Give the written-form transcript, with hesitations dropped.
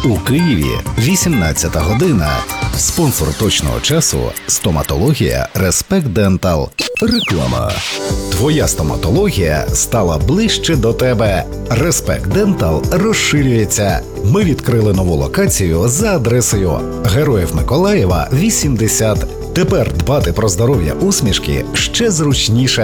У Києві 18 година. Спонсор точного часу – стоматологія Respect Dental. Реклама. Твоя стоматологія стала ближче до тебе. Respect Dental розширюється. Ми відкрили нову локацію за адресою Героїв Миколаєва, 80. Тепер дбати про здоров'я усмішки ще зручніше.